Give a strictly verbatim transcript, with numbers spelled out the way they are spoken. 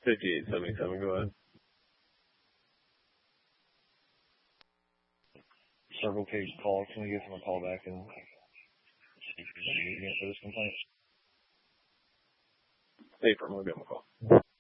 fifty-eight seventy-seven, go ahead. Circle K call. Can we give him a call back and see if he's for this complaint? Hey, from, we'll give him a call.